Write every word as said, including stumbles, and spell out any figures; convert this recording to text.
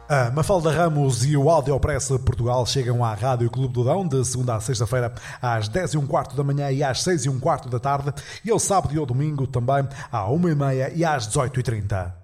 A Mafalda Ramos e o Audiopress Portugal chegam à Rádio Clube do Dão de segunda a sexta-feira às dez e um quarto da manhã e às seis e um quarto da tarde e ao sábado e ao domingo também à uma e meia e às dezoito e trinta.